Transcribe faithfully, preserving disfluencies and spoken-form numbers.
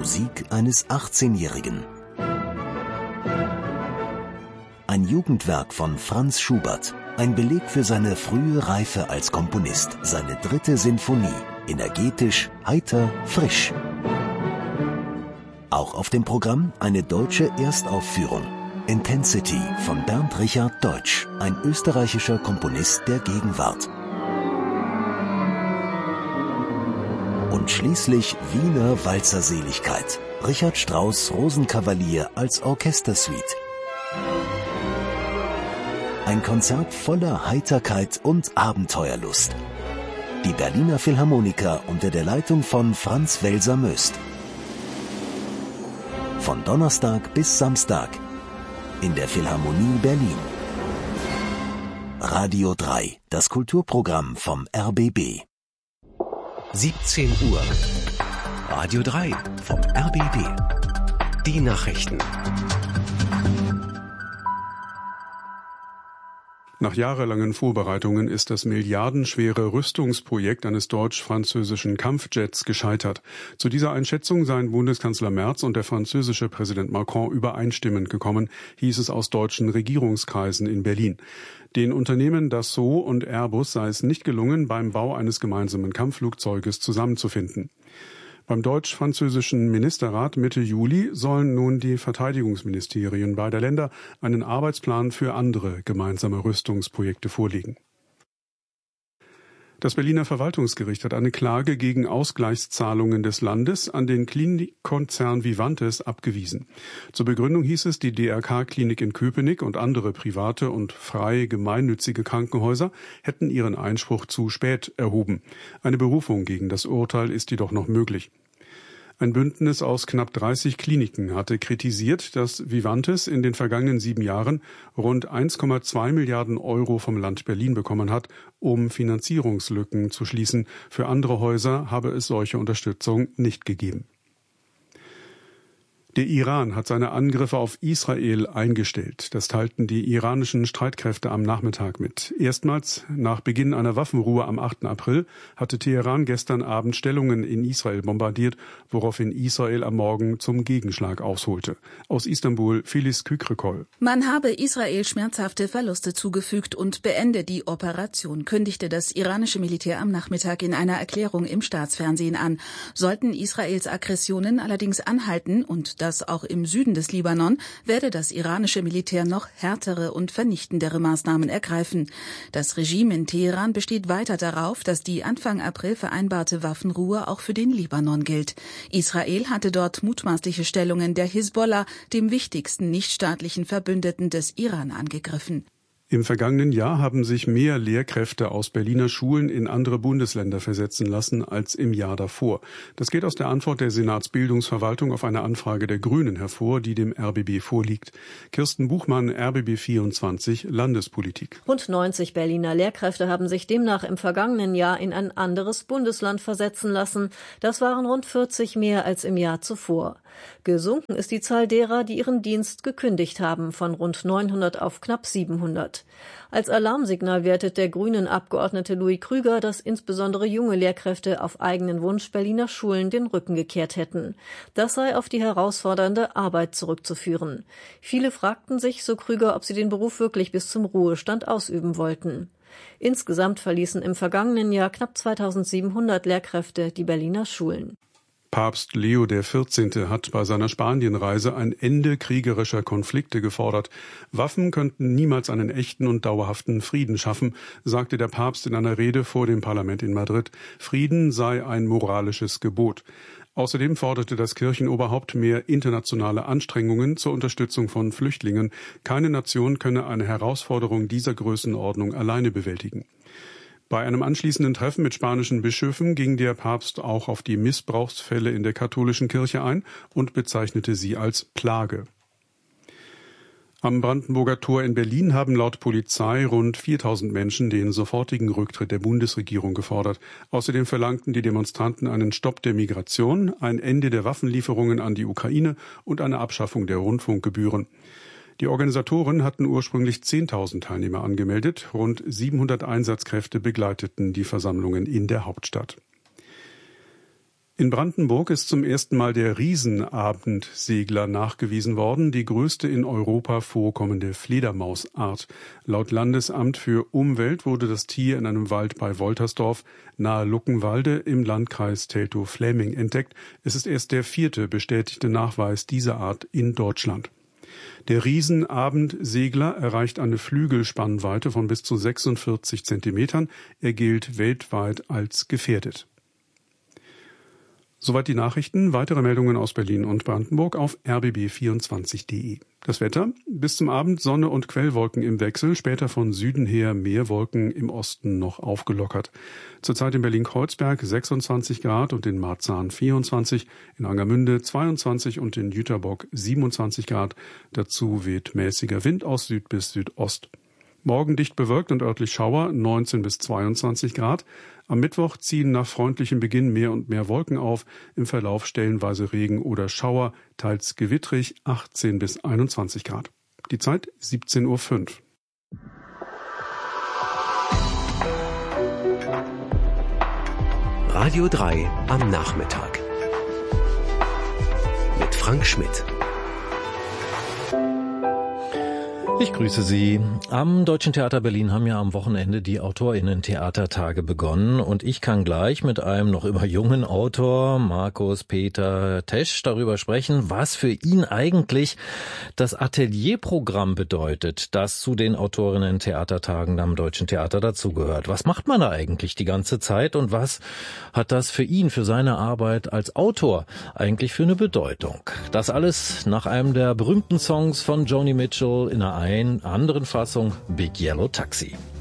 Musik eines achtzehnjährigen. Ein Jugendwerk von Franz Schubert, ein Beleg für seine frühe Reife als Komponist, seine dritte Sinfonie, energetisch, heiter, frisch. Auch auf dem Programm eine deutsche Erstaufführung. Intensity von Bernd Richard Deutsch, ein österreichischer Komponist der Gegenwart. Und schließlich Wiener Walzerseligkeit. Richard Strauss Rosenkavalier als Orchestersuite. Ein Konzert voller Heiterkeit und Abenteuerlust. Die Berliner Philharmoniker unter der Leitung von Franz Welser-Möst. Von Donnerstag bis Samstag in der Philharmonie Berlin. Radio drei, das Kulturprogramm vom R B B. siebzehn Uhr. Radio drei vom R B B. Die Nachrichten. Nach jahrelangen Vorbereitungen ist das milliardenschwere Rüstungsprojekt eines deutsch-französischen Kampfjets gescheitert. Zu dieser Einschätzung seien Bundeskanzler Merz und der französische Präsident Macron übereinstimmend gekommen, hieß es aus deutschen Regierungskreisen in Berlin. Den Unternehmen Dassault und Airbus sei es nicht gelungen, beim Bau eines gemeinsamen Kampfflugzeuges zusammenzufinden. Beim deutsch-französischen Ministerrat Mitte Juli sollen nun die Verteidigungsministerien beider Länder einen Arbeitsplan für andere gemeinsame Rüstungsprojekte vorlegen. Das Berliner Verwaltungsgericht hat eine Klage gegen Ausgleichszahlungen des Landes an den Klinikkonzern Vivantes abgewiesen. Zur Begründung hieß es, die D R K-Klinik in Köpenick und andere private und freie gemeinnützige Krankenhäuser hätten ihren Einspruch zu spät erhoben. Eine Berufung gegen das Urteil ist jedoch noch möglich. Ein Bündnis aus knapp dreißig Kliniken hatte kritisiert, dass Vivantes in den vergangenen sieben Jahren rund eins Komma zwei Milliarden Euro vom Land Berlin bekommen hat, um Finanzierungslücken zu schließen. Für andere Häuser habe es solche Unterstützung nicht gegeben. Der Iran hat seine Angriffe auf Israel eingestellt. Das teilten die iranischen Streitkräfte am Nachmittag mit. Erstmals nach Beginn einer Waffenruhe am achten April hatte Teheran gestern Abend Stellungen in Israel bombardiert, woraufhin Israel am Morgen zum Gegenschlag ausholte. Aus Istanbul, Filiz Kükrikol. Man habe Israel schmerzhafte Verluste zugefügt und beende die Operation, kündigte das iranische Militär am Nachmittag in einer Erklärung im Staatsfernsehen an. Sollten Israels Aggressionen allerdings anhalten und das auch im Süden des Libanon, werde das iranische Militär noch härtere und vernichtendere Maßnahmen ergreifen. Das Regime in Teheran besteht weiter darauf, dass die Anfang April vereinbarte Waffenruhe auch für den Libanon gilt. Israel hatte dort mutmaßliche Stellungen der Hisbollah, dem wichtigsten nichtstaatlichen Verbündeten des Iran, angegriffen. Im vergangenen Jahr haben sich mehr Lehrkräfte aus Berliner Schulen in andere Bundesländer versetzen lassen als im Jahr davor. Das geht aus der Antwort der Senatsbildungsverwaltung auf eine Anfrage der Grünen hervor, die dem R B B vorliegt. Kirsten Buchmann, R B B vierundzwanzig, Landespolitik. Rund neunzig Berliner Lehrkräfte haben sich demnach im vergangenen Jahr in ein anderes Bundesland versetzen lassen. Das waren rund vierzig mehr als im Jahr zuvor. Gesunken ist die Zahl derer, die ihren Dienst gekündigt haben, von rund neunhundert auf knapp siebenhundert. Als Alarmsignal wertet der Grünen-Abgeordnete Louis Krüger, dass insbesondere junge Lehrkräfte auf eigenen Wunsch Berliner Schulen den Rücken gekehrt hätten. Das sei auf die herausfordernde Arbeit zurückzuführen. Viele fragten sich, so Krüger, ob sie den Beruf wirklich bis zum Ruhestand ausüben wollten. Insgesamt verließen im vergangenen Jahr knapp zweitausendsiebenhundert Lehrkräfte die Berliner Schulen. Papst Leo der vierzehnte hat bei seiner Spanienreise ein Ende kriegerischer Konflikte gefordert. Waffen könnten niemals einen echten und dauerhaften Frieden schaffen, sagte der Papst in einer Rede vor dem Parlament in Madrid. Frieden sei ein moralisches Gebot. Außerdem forderte das Kirchenoberhaupt mehr internationale Anstrengungen zur Unterstützung von Flüchtlingen. Keine Nation könne eine Herausforderung dieser Größenordnung alleine bewältigen. Bei einem anschließenden Treffen mit spanischen Bischöfen ging der Papst auch auf die Missbrauchsfälle in der katholischen Kirche ein und bezeichnete sie als Plage. Am Brandenburger Tor in Berlin haben laut Polizei rund viertausend Menschen den sofortigen Rücktritt der Bundesregierung gefordert. Außerdem verlangten die Demonstranten einen Stopp der Migration, ein Ende der Waffenlieferungen an die Ukraine und eine Abschaffung der Rundfunkgebühren. Die Organisatoren hatten ursprünglich zehntausend Teilnehmer angemeldet. Rund siebenhundert Einsatzkräfte begleiteten die Versammlungen in der Hauptstadt. In Brandenburg ist zum ersten Mal der Riesenabendsegler nachgewiesen worden, die größte in Europa vorkommende Fledermausart. Laut Landesamt für Umwelt wurde das Tier in einem Wald bei Woltersdorf nahe Luckenwalde im Landkreis Teltow-Fläming entdeckt. Es ist erst der vierte bestätigte Nachweis dieser Art in Deutschland. Der Riesenabendsegler erreicht eine Flügelspannweite von bis zu sechsundvierzig Zentimetern. Er gilt weltweit als gefährdet. Soweit die Nachrichten. Weitere Meldungen aus Berlin und Brandenburg auf r b b vierundzwanzig punkt d e. Das Wetter: Bis zum Abend Sonne und Quellwolken im Wechsel, später von Süden her mehr Wolken, im Osten noch aufgelockert. Zurzeit in Berlin-Kreuzberg sechsundzwanzig Grad und in Marzahn vierundzwanzig, in Angermünde zweiundzwanzig und in Jüterbock siebenundzwanzig Grad. Dazu weht mäßiger Wind aus Süd bis Südost. Morgen dicht bewölkt und örtlich Schauer, neunzehn bis zweiundzwanzig Grad. Am Mittwoch ziehen nach freundlichem Beginn mehr und mehr Wolken auf, im Verlauf stellenweise Regen oder Schauer, teils gewittrig, achtzehn bis einundzwanzig Grad. Die Zeit siebzehn Uhr fünf. Radio drei am Nachmittag. Mit Frank Schmidt. Ich grüße Sie. Am Deutschen Theater Berlin haben ja am Wochenende die AutorInnen-Theatertage begonnen und ich kann gleich mit einem noch immer jungen Autor, Markus Peter Tesch, darüber sprechen, was für ihn eigentlich das Atelierprogramm bedeutet, das zu den AutorInnen-Theatertagen am Deutschen Theater dazugehört. Was macht man da eigentlich die ganze Zeit und was hat das für ihn, für seine Arbeit als Autor eigentlich für eine Bedeutung? Das alles nach einem der berühmten Songs von Joni Mitchell in einer anderen Fassung, Big Yellow Taxi.